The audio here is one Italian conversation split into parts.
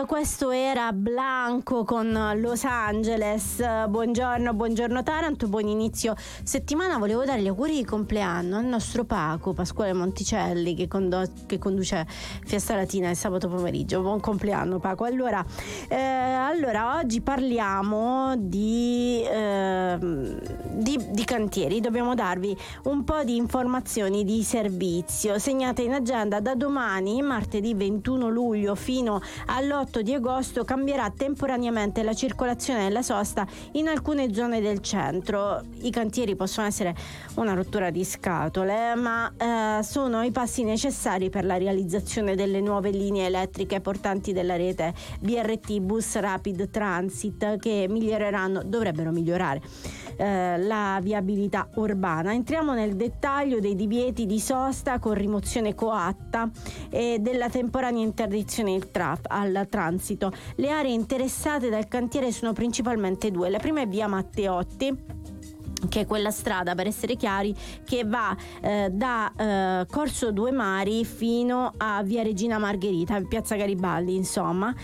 questo era Blanco con Los Angeles. Buongiorno Taranto, buon inizio settimana. Volevo dare gli auguri di compleanno al nostro Paco Pasquale Monticelli che conduce Fiesta Latina il sabato pomeriggio. Buon compleanno Paco. Allora oggi parliamo di cantieri. Dobbiamo darvi un po' di informazioni di servizio. Segnate in agenda: da domani, martedì 21 luglio fino all'8 di agosto, cambierà temporaneamente la circolazione della sosta in alcune zone del centro. I cantieri possono essere una rottura di scatole, ma sono i passi necessari per la realizzazione delle nuove linee elettriche portanti della rete BRT Bus Rapid Transit, che dovrebbero migliorare la viabilità urbana. Entriamo nel dettaglio dei divieti di sosta con rimozione coatta e della temporanea interdizione al transito. Le aree interessate dal cantiere sono principalmente due. La prima è via Matteotti, che è quella strada, per essere chiari, che va da Corso Due Mari fino a via Regina Margherita, piazza Garibaldi, insomma.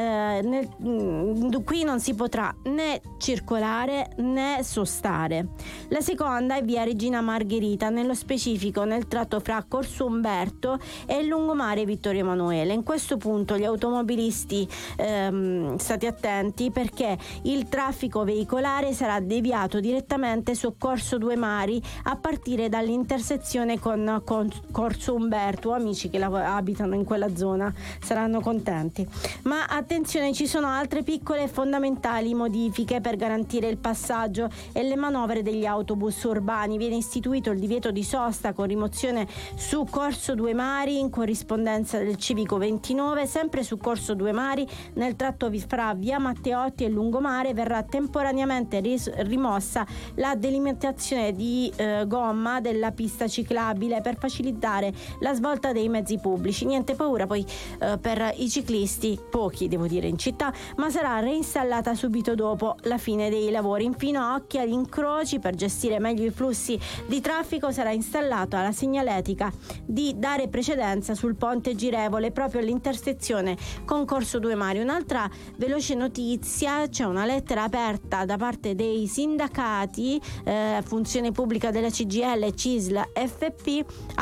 Qui non si potrà né circolare né sostare. La seconda è via Regina Margherita, nello specifico nel tratto fra Corso Umberto e il lungomare Vittorio Emanuele. In questo punto gli automobilisti state attenti, perché il traffico veicolare sarà deviato direttamente su Corso Due Mari a partire dall'intersezione con Corso Umberto. Amici che abitano in quella zona saranno contenti. Ma attenzione, ci sono altre piccole e fondamentali modifiche per garantire il passaggio e le manovre degli autobus urbani. Viene istituito il divieto di sosta con rimozione su Corso Due Mari in corrispondenza del civico 29. Sempre su Corso Due Mari, nel tratto fra via Matteotti e lungomare, verrà temporaneamente rimossa la delimitazione di gomma della pista ciclabile per facilitare la svolta dei mezzi pubblici. Niente paura poi per i ciclisti, pochi devo dire in città, ma sarà reinstallata subito dopo la fine dei lavori. Infine, occhi agli incroci: per gestire meglio i flussi di traffico sarà installata la segnaletica di dare precedenza sul ponte girevole proprio all'intersezione con Corso Due Mari. Un'altra veloce notizia: c'è una lettera aperta da parte dei sindacati Funzione Pubblica della CGIL, CISL, FP